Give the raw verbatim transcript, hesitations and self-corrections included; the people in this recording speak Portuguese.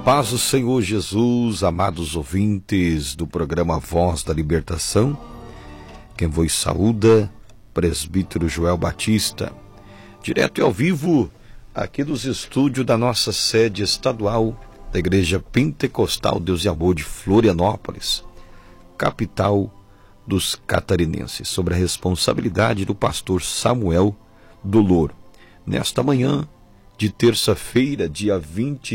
paz do Senhor Jesus, amados ouvintes do programa Voz da Libertação, quem vos saúda, presbítero Joel Batista, direto e ao vivo, aqui dos estúdios da nossa sede estadual da Igreja Pentecostal Deus e Amor de Florianópolis, capital dos catarinenses, sobre a responsabilidade do pastor Samuel do Louro. Nesta manhã de terça-feira, dia vinte